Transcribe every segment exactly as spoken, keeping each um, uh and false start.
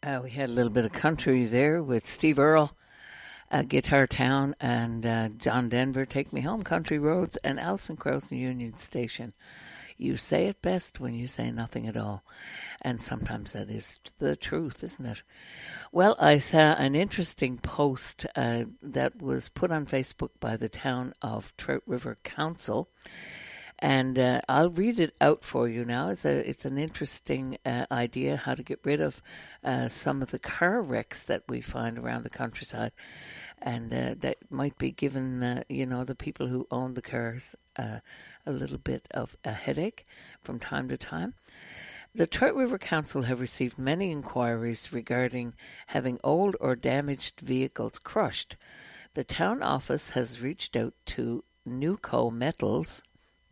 Uh, we had a little bit of country there with Steve Earle, uh, Guitar Town, and uh, John Denver, Take Me Home, Country Roads, and Alison Krauss and Union Station. You say it best when you say nothing at all. And sometimes that is the truth, isn't it? Well, I saw an interesting post uh, that was put on Facebook by the town of Trout River Council. And uh, I'll read it out for you now. It's, a, it's an interesting uh, idea how to get rid of uh, some of the car wrecks that we find around the countryside. And uh, that might be giving, uh, you know, the people who own the cars uh, a little bit of a headache from time to time. The Trout River Council have received many inquiries regarding having old or damaged vehicles crushed. The town office has reached out to Nuco Metals,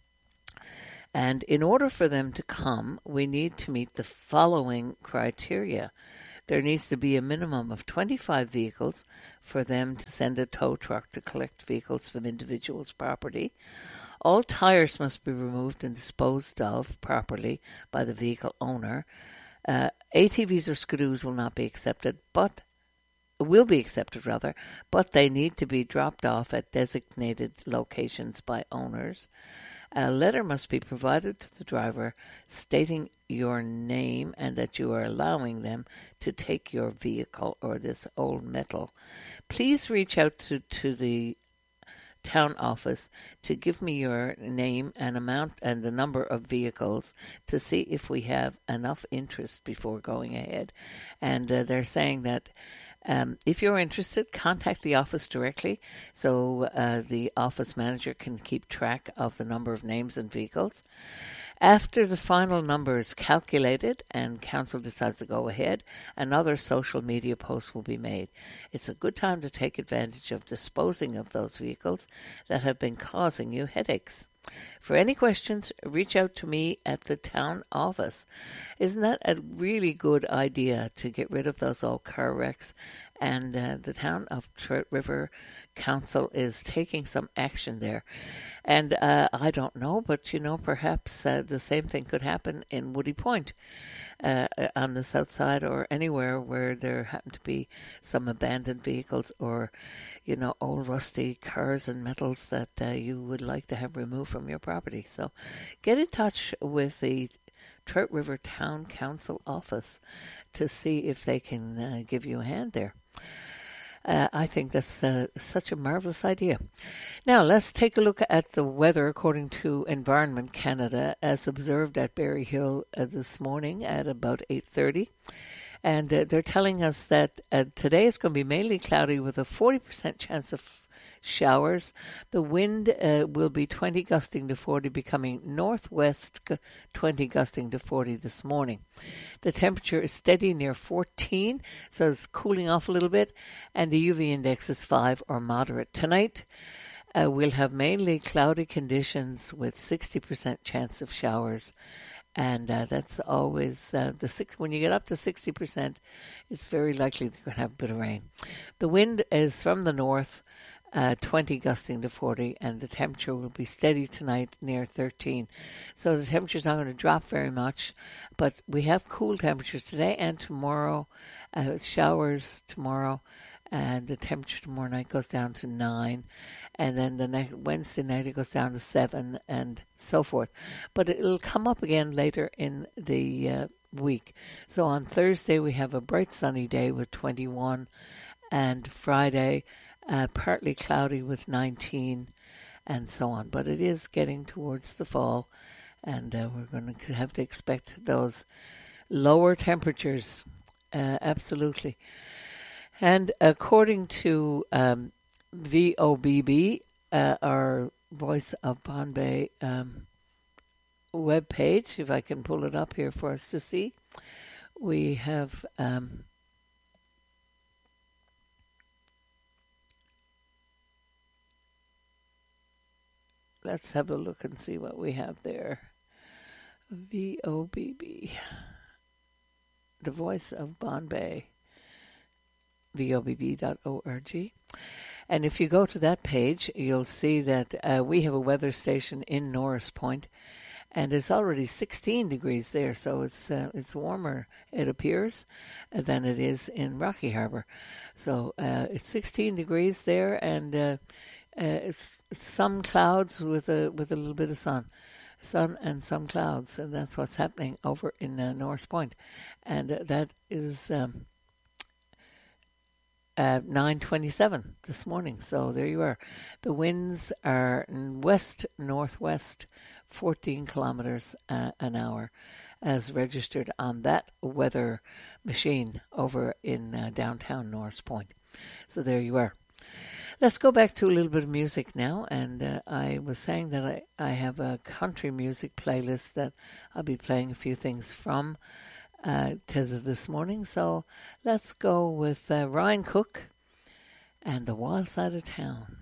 and in order for them to come, we need to meet the following criteria. There needs to be a minimum of twenty-five vehicles for them to send a tow truck to collect vehicles from individuals' property. All tires must be removed and disposed of properly by the vehicle owner. Uh, A T Vs or skidoos will not be accepted, but will be accepted rather, but they need to be dropped off at designated locations by owners. A letter must be provided to the driver stating your name and that you are allowing them to take your vehicle or this old metal. Please reach out to, to the town office to give me your name and amount and the number of vehicles to see if we have enough interest before going ahead. And uh, they're saying that Um, if you're interested, contact the office directly so uh, the office manager can keep track of the number of names and vehicles. After the final number is calculated and council decides to go ahead, another social media post will be made. It's a good time to take advantage of disposing of those vehicles that have been causing you headaches. For any questions, reach out to me at the town office. Isn't that a really good idea to get rid of those old car wrecks? And uh, the town of Trout River Council is taking some action there. And uh, I don't know, but, you know, perhaps uh, the same thing could happen in Woody Point uh, on the south side or anywhere where there happen to be some abandoned vehicles or, you know, old rusty cars and metals that uh, you would like to have removed from your property. So get in touch with the Trout River Town Council office to see if they can uh, give you a hand there. Uh, I think that's uh, such a marvellous idea. Now, let's take a look at the weather according to Environment Canada as observed at Berry Hill uh, this morning at about eight thirty. And uh, they're telling us that uh, today is going to be mainly cloudy with a forty percent chance of showers. The wind uh, will be twenty gusting to forty, becoming northwest twenty gusting to forty this morning. The temperature is steady near fourteen, so it's cooling off a little bit, and the U V index is five or moderate. Tonight, uh, we'll have mainly cloudy conditions with sixty percent chance of showers. And uh, that's always, uh, the six, when you get up to sixty percent, it's very likely you're going to have a bit of rain. The wind is from the north, uh, twenty gusting to forty, and the temperature will be steady tonight near thirteen. So the temperature's not going to drop very much, but we have cool temperatures today and tomorrow, uh, showers tomorrow, and the temperature tomorrow night goes down to nine. And then the next Wednesday night it goes down to seven and so forth. But it'll come up again later in the uh, week. So on Thursday we have a bright sunny day with twenty-one, and Friday uh, partly cloudy with nineteen, and so on. But it is getting towards the fall, and uh, we're going to have to expect those lower temperatures, uh, absolutely. And according to um, V O B B, uh, our Voice of Bombay um, webpage, if I can pull it up here for us to see, we have um, let's have a look and see what we have there. V O B B, the Voice of Bombay, V O B B dot org. And if you go to that page, you'll see that uh, we have a weather station in Norris Point, and it's already sixteen degrees there, so it's uh, it's warmer, it appears, than it is in Rocky Harbour. So uh, it's sixteen degrees there, and uh, uh, it's, it's some clouds with a with a little bit of sun, sun and some clouds, and that's what's happening over in uh, North Point, and uh, that is. Um, Uh, nine twenty-seven this morning, so there you are. The winds are west northwest, fourteen kilometers uh, an hour, as registered on that weather machine over in uh, downtown North Point. So there you are. Let's go back to a little bit of music now, and uh, I was saying that I, I have a country music playlist that I'll be playing a few things from Uh, Teza this morning, so let's go with uh, Ryan Cook and The Wild Side of Town.